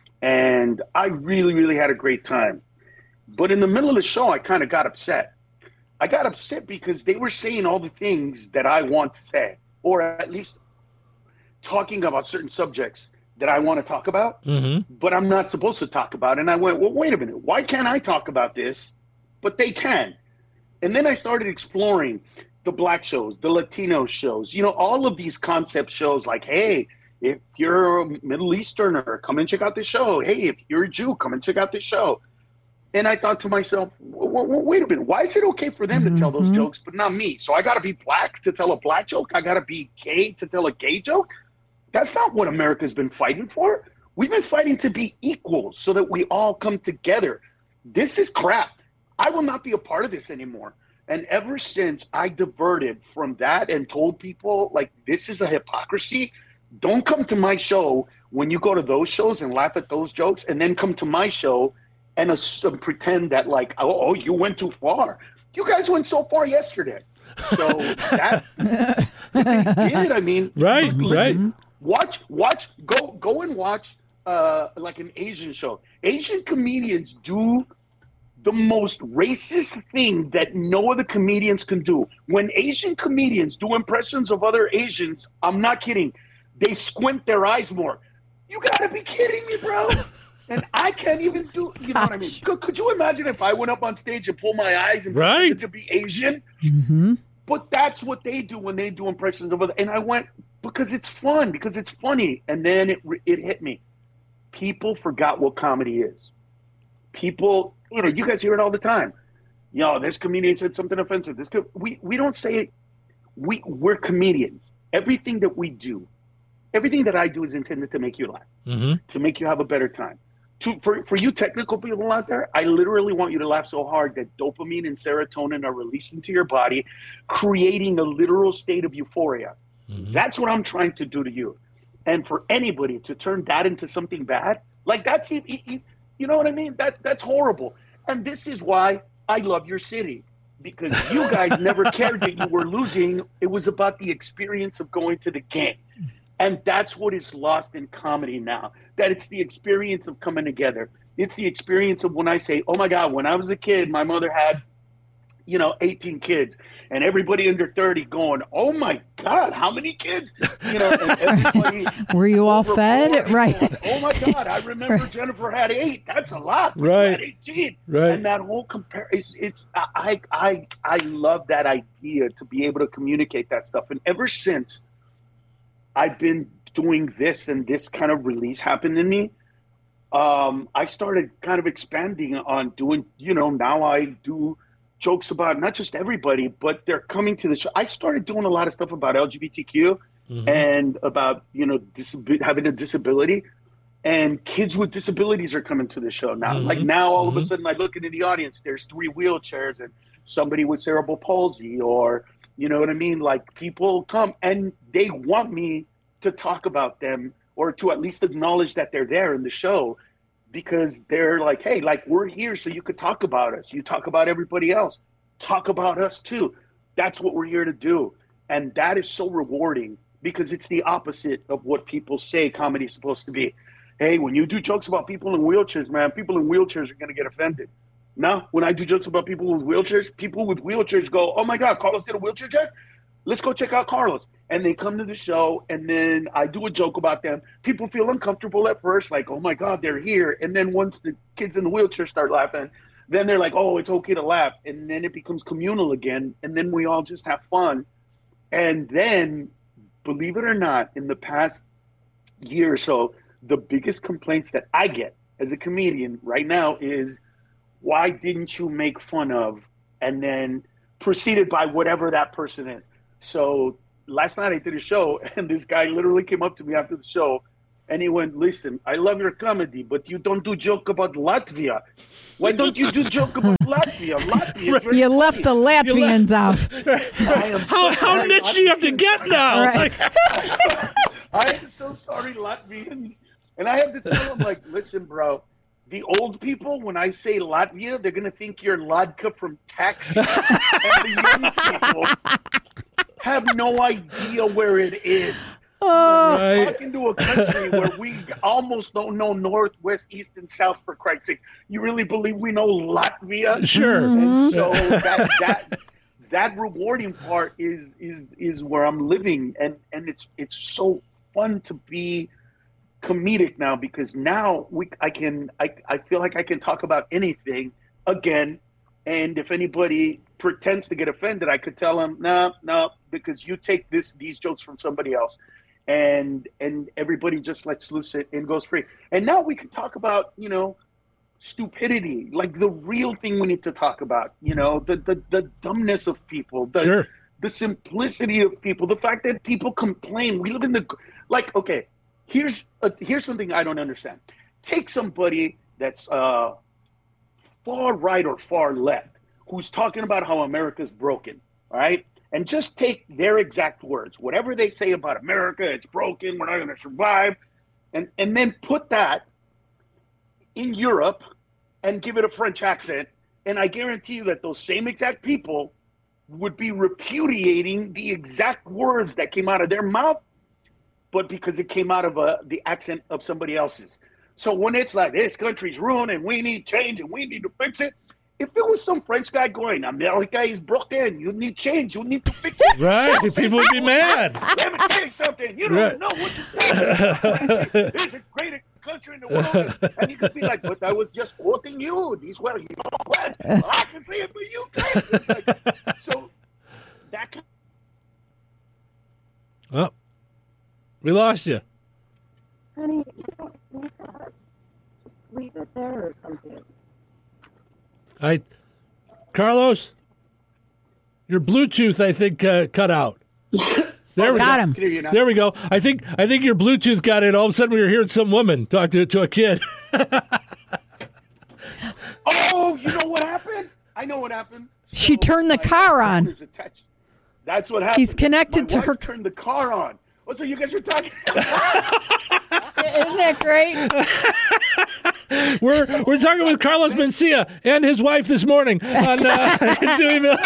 And I really, really had a great time. But in the middle of the show, I kind of got upset. I got upset because they were saying all the things that I want to say, or at least talking about certain subjects that I want to talk about, Mm-hmm. but I'm not supposed to talk about. And I went, well, wait a minute. Why can't I talk about this, but they can? And then I started exploring the Black shows, the Latino shows, you know, all of these concept shows like, hey, if you're a Middle Easterner, come and check out this show. Hey, if you're a Jew, come and check out this show. And I thought to myself, w- w- wait a minute, why is it okay for them to tell those jokes, but not me? So I got to be black to tell a black joke? I got to be gay to tell a gay joke? That's not what America's been fighting for. We've been fighting to be equal so that we all come together. This is crap. I will not be a part of this anymore. And ever since I diverted from that and told people, like, this is a hypocrisy, don't come to my show when you go to those shows and laugh at those jokes, and then come to my show and uh, pretend that, like, oh, oh, you went too far. You guys went so far yesterday. So that they did. I mean, Right, listen, right. Watch, watch, go, go and watch uh, like an Asian show. Asian comedians do the most racist thing that no other comedians can do. When Asian comedians do impressions of other Asians, I'm not kidding, they squint their eyes more. You gotta be kidding me, bro. And I can't even do, you know what I mean? Could, could you imagine if I went up on stage and pulled my eyes and Right. pretended to be Asian? Mm-hmm. But that's what they do when they do impressions of other. And I went, because it's fun, because it's funny. And then it it hit me. People forgot what comedy is. People, you know, you guys hear it all the time. You know, this comedian said something offensive. This co- we we don't say it. We we're comedians. Everything that we do, everything that I do is intended to make you laugh, Mm-hmm. to make you have a better time. To, for, for you technical people out there, I literally want you to laugh so hard that dopamine and serotonin are released into your body, creating a literal state of euphoria. Mm-hmm. That's what I'm trying to do to you. And for anybody to turn that into something bad, like that's, you, you, you know what I mean? That That's horrible. And this is why I love your city, because you guys never cared that you were losing. It was about the experience of going to the game. And that's what is lost in comedy now, that it's the experience of coming together. It's the experience of when I say, oh, my God, when I was a kid, my mother had, you know, eighteen kids, and everybody under thirty going, oh, my God, how many kids? You know, and everybody. Were you all over fed? forty Right. going, oh, my God, I remember Right. Jennifer had eight. That's a lot. but you Right. had eighteen. Right. And that whole compare, it's, it's I, I, I love that idea to be able to communicate that stuff. And ever since I've been doing this and this kind of release happened to me, um, I started kind of expanding on doing, you know, now I do jokes about not just everybody, but they're coming to the show. I started doing a lot of stuff about L G B T Q Mm-hmm. and about, you know, disab- having a disability. And kids with disabilities are coming to the show now. Mhm. Like now, all of Mhm. a sudden, I look into the audience, there's three wheelchairs and somebody with cerebral palsy, or, you know what I mean? Like people come and they want me to talk about them, or to at least acknowledge that they're there in the show, because they're like, hey, like we're here so you could talk about us. You talk about everybody else. Talk about us too. That's what we're here to do. And that is so rewarding, because it's the opposite of what people say comedy is supposed to be. Hey, when you do jokes about people in wheelchairs, man, people in wheelchairs are going to get offended. No, when I do jokes about people with wheelchairs, people with wheelchairs go, oh my God, Carlos did a wheelchair check? Let's go check out Carlos. and they come to the show, and then I do a joke about them. People feel uncomfortable at first, like, oh my God, they're here. And then once the kids in the wheelchair start laughing, then they're like, oh, it's okay to laugh. And then it becomes communal again. And then we all just have fun. And then, believe it or not, in the past year or so, the biggest complaints that I get as a comedian right now is, why didn't you make fun of, and then preceded by whatever that person is. So last night I did a show, and this guy literally came up to me after the show, and he went, listen, I love your comedy, but you don't do joke about Latvia. Why don't you do joke about Latvia? Latvia is very You left the Latvians out. I am How, so how sorry, niche do you have to Latvians. get now? Right. I am so sorry, Latvians. And I have to tell them, like, listen, bro, the old people, when I say Latvia, they're going to think you're Ladka from Taxi. And the young people have no idea where it is. Oh, We're Right. talking to a country where we almost don't know north, west, east, and south, for Christ's sake. You really believe we know Latvia? Sure. And so that that that rewarding part is is is where I'm living, and and it's it's so fun to be comedic now, because now we I can I I feel like I can talk about anything again, and if anybody pretends to get offended, I could tell them, no, no, because you take this these jokes from somebody else, and and everybody just lets loose it and goes free. And now we can talk about, you know, stupidity, like the real thing we need to talk about, you know, the the, the dumbness of people, the Sure. the simplicity of people, the fact that people complain. We live in the, like, okay, here's a, here's something I don't understand. Take somebody that's uh, far right or far left who's talking about how America's broken, all right? And just take their exact words, whatever they say about America, it's broken, we're not going to survive, and and then put that in Europe and give it a French accent, and I guarantee you that those same exact people would be repudiating the exact words that came out of their mouth, but because it came out of a, the accent of somebody else's. So when it's like, this country's ruined and we need change and we need to fix it, if it was some French guy going, America is broken, you need change, you need to fix it. Right. People would be mad. Let me tell you something. You don't Right. know what you're doing. There's a great country in the world. And you could be like, but I was just quoting you. These were your words. I can say it, but you can't. It's like, so that kind Oh, we lost you. Honey, you don't need to leave it there or something. I, Carlos, your Bluetooth, I think, uh, cut out. There we got go. him. Can you hear you now? There we go. I think I think your Bluetooth got in. All of a sudden, we were hearing some woman talk to to a kid. Oh, you know what happened? I know what happened. She turned the my car phone on. is attached. That's what happened. He's connected My to wife her- turned the car on. Oh, so you guys are talking. isn't that great? We're we're talking with Carlos Mencia and his wife this morning on uh, Deweyville.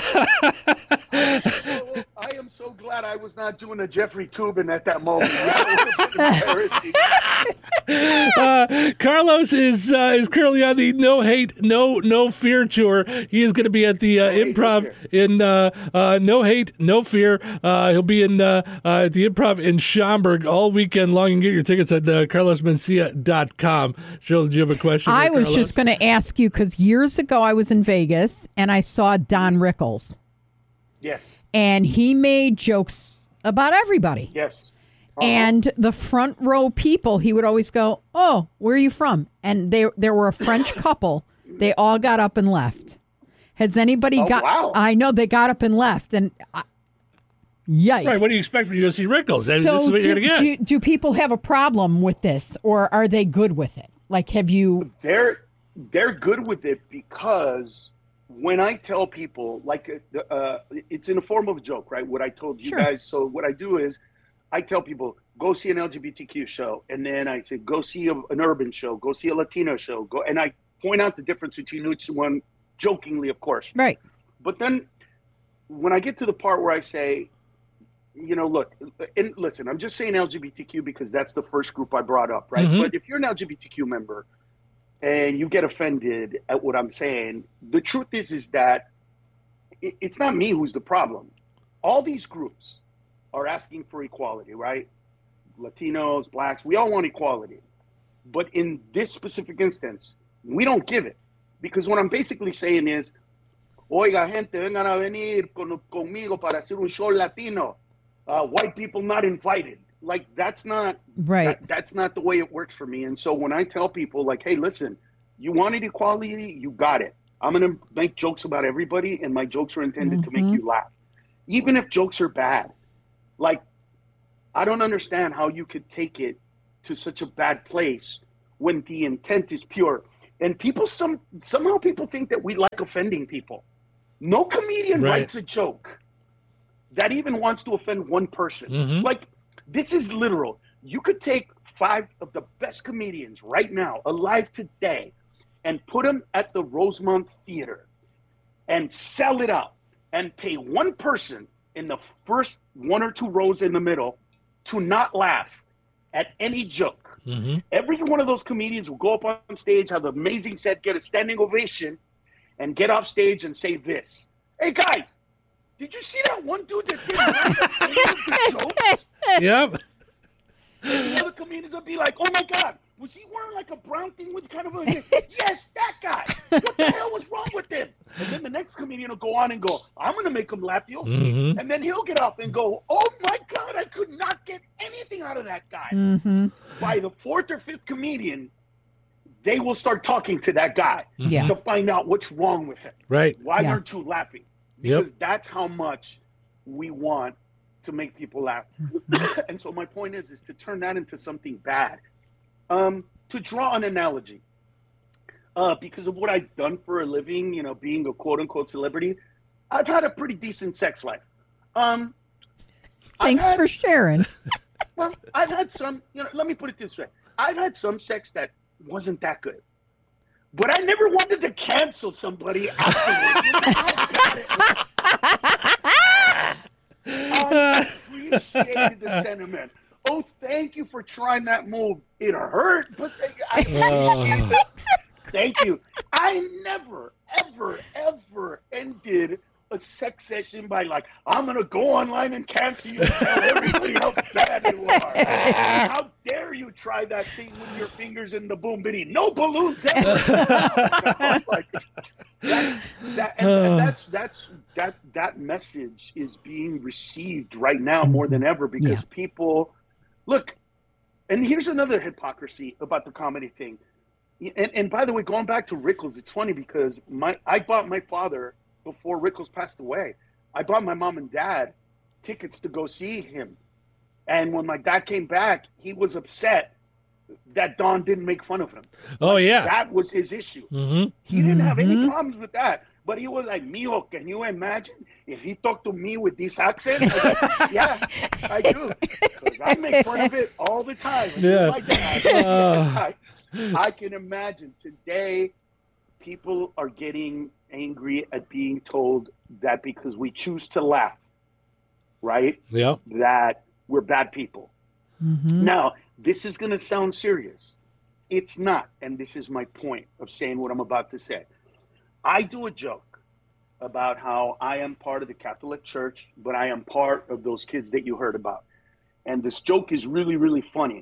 So, I am so glad I was not doing a Jeffrey Tubin at that moment. That would have been embarrassing. Uh, Carlos is uh, is currently on the No Hate, No No Fear tour. He is going to be at the uh, Hate, No Improv in uh, uh, No Hate, No Fear. Uh, he'll be in uh, uh, at the Improv in Schaumburg all weekend long. You can get your tickets at uh, carlos mencia dot com. Cheryl, did you have a question? I for was Carlos? just going to ask you because years ago I was in Vegas and I saw Don Rickles Yes. and he made jokes about everybody. Yes. Uh-huh. And the front row people, he would always go, "Oh, where are you from?" And they there were a French couple. They all got up and left. Has anybody Oh, got? wow. I know they got up and left, and I, yikes! Right, what do you expect when you go see Rickles? This So is what do, you're going to get. do, do people have a problem with this, or are they good with it? Like, have you? They're they're good with it because when I tell people, like, uh, it's in the form of a joke, right? What I told you Sure. guys. So what I do is I tell people, go see an L G B T Q show, and then I say, go see a, an urban show, go see a Latino show, go, and I point out the difference between each one, jokingly, of course. Right. But then when I get to the part where I say, you know, look, and listen, I'm just saying L G B T Q because that's the first group I brought up, right? Mhm. But if you're an L G B T Q member and you get offended at what I'm saying, the truth is, is that it, it's not me who's the problem. All these groups are asking for equality, right? Latinos, blacks, we all want equality. But in this specific instance, we don't give it. Because what I'm basically saying is, oiga, gente, vengan a venir con, conmigo para hacer un show latino. Uh, white people not invited. Like, that's not right. That, that's not the way it works for me. And so when I tell people, like, hey, listen, you wanted equality, you got it. I'm going to make jokes about everybody, and my jokes are intended mm-hmm. to make you laugh. Even if jokes are bad. Like, I don't understand how you could take it to such a bad place when the intent is pure. And people, some somehow people think that we like offending people. No comedian right. writes a joke that even wants to offend one person. Mm-hmm. Like, this is literal. You could take five of the best comedians right now, alive today, and put them at the Rosemont Theater and sell it out and pay one person in the first one or two rows in the middle to not laugh at any joke. Mm-hmm. Every one of those comedians will go up on stage, have an amazing set, get a standing ovation, and get off stage and say this. Hey, guys, did you see that one dude that didn't laugh at any of the jokes? Yep. And the other comedians will be like, oh, my God, was he wearing like a brown thing with kind of a... Yes, that guy. What the hell was wrong with him? And then the next comedian will go on and go, I'm going to make him laugh. You'll see. Mm-hmm. And then he'll get up and go, oh, my God, I could not get anything out of that guy. Mm-hmm. By the fourth or fifth comedian, they will start talking to that guy yeah. to find out what's wrong with him. Right. Why yeah. aren't you laughing? Because yep. that's how much we want to make people laugh. And so my point is, is to turn that into something bad. Um, to draw an analogy, uh, because of what I've done for a living, you know, being a quote unquote celebrity, I've had a pretty decent sex life. Um, Thanks had, for sharing. Well, I've had some, you know, let me put it this way. I've had some sex that wasn't that good. But I never wanted to cancel somebody afterwards. I appreciated the sentiment. Oh, thank you for trying that move. It hurt, but I appreciate it. Thank you. I never, ever, ever ended a sex session by like, I'm going to go online and cancel you and tell everybody how bad you are. How dare you try that thing with your fingers in the boom bitty? No balloons ever. Like, that's, that, and, and that's, that's, that, that message is being received right now more than ever because yeah. people, look, and here's another hypocrisy about the comedy thing. And, and by the way, going back to Rickles, it's funny because my I bought my father before Rickles passed away. I bought my mom and dad tickets to go see him. And when my dad came back, he was upset that Don didn't make fun of him. Oh, like, yeah. That was his issue. Mm-hmm. He didn't have any Mm-hmm. problems with that. But he was like, Mijo, can you imagine if he talked to me with this accent? I like, yeah, I do. Because I make fun of it all the time. Yeah. My dad, uh... I, I can imagine today people are getting angry at being told that because we choose to laugh, right? Yeah. That we're bad people. Mm-hmm. Now, this is going to sound serious. It's not. And this is my point of saying what I'm about to say. I do a joke about how I am part of the Catholic Church, but I am part of those kids that you heard about. And this joke is really, really funny.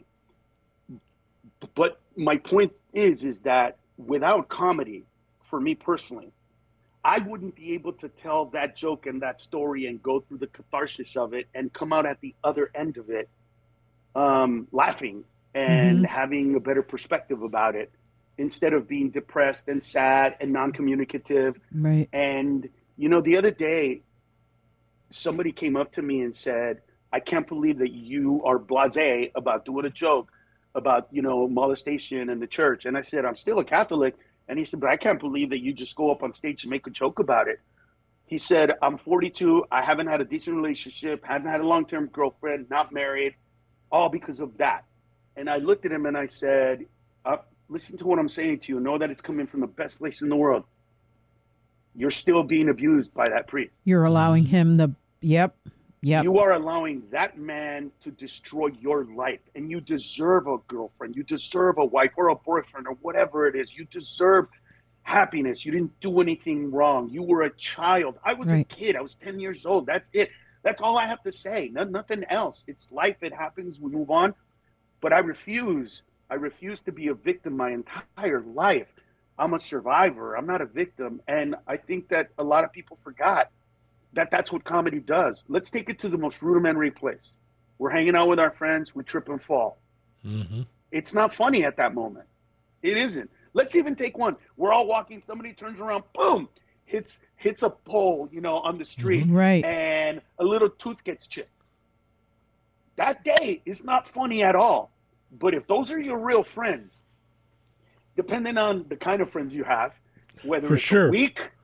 But my point is, is that without comedy, for me personally, I wouldn't be able to tell that joke and that story and go through the catharsis of it and come out at the other end of it um, laughing and Mm-hmm. having a better perspective about it instead of being depressed and sad and non-communicative. Right. And, you know, the other day, somebody came up to me and said, I can't believe that you are blasé about doing a joke about, you know, molestation in the church. And I said, I'm still a Catholic. And he said, but I can't believe that you just go up on stage and make a joke about it. He said, I'm forty-two. I haven't had a decent relationship, haven't had a long-term girlfriend, not married, all because of that. And I looked at him and I said, uh, listen to what I'm saying to you. Know that it's coming from the best place in the world. You're still being abused by that priest. You're allowing him the, yep, yep. You are allowing that man to destroy your life. And you deserve a girlfriend. You deserve a wife or a boyfriend or whatever it is. You deserve happiness. You didn't do anything wrong. You were a child. I was Right. a kid. I was ten years old. That's it. That's all I have to say. No, nothing else. It's life. It happens. We move on. But I refuse. I refuse to be a victim my entire life. I'm a survivor. I'm not a victim. And I think that a lot of people forgot that that's what comedy does. Let's take it to the most rudimentary place. We're hanging out with our friends. We trip and fall. Mm-hmm. It's not funny at that moment. It isn't. Let's even take one. We're all walking. Somebody turns around. Boom. Hits hits a pole, you know, on the street. Mm-hmm. Right. And a little tooth gets chipped. That day is not funny at all. But if those are your real friends, depending on the kind of friends you have, whether For it's sure. a week